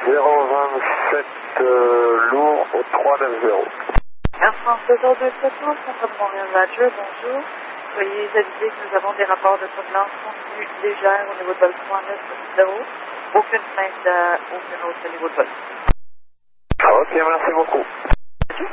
027 lourd au 390. Air France 202 Secours, Centre de Montréal Roger, bonjour. Soyez avisés que nous avons des rapports de turbulence continue légère au niveau de vol 3990. Aucune plainte au niveau de vol. Ok, merci beaucoup.